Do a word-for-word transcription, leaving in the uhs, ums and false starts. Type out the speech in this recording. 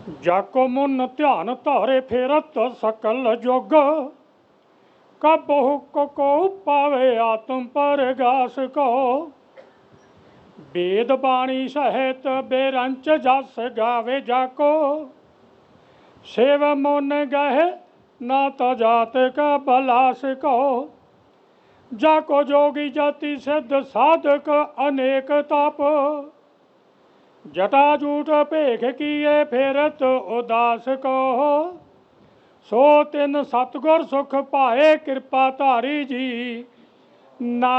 जाको मुन ध्यान तारे फेरत सकल जुग, कबहु को पावे आत्म परगास को। वेद बाणी सहित बेरंच जस गावे जाको, सेव मुन गहे ना तो जात का बलास को। जाको जोगी जाति सिद्ध साधक अनेक ताप, जटा जूट भेख किए फेरत उदास को। सो तिन सतगुर सुख पाए कृपा धारी जी, ना